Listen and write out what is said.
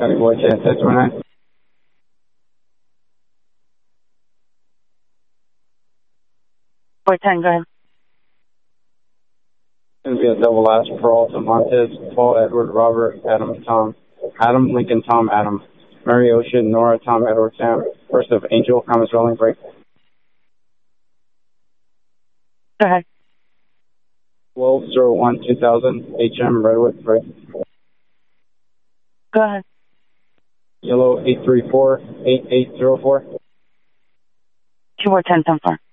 County Boy 10, 1029. Boy 10, go ahead. Going to be a double last Peralta, Montez, Paul, Edward, Robert, Adam, Tom, Adam, Lincoln, Tom, Adam, Mary, Ocean, Nora, Tom, Edward, Sam, first of Angel, comments rolling, break. Go ahead. 1201-2000, HM, Redwood, break. Go ahead. Yellow 834-8804. 2 more 10, 10 4.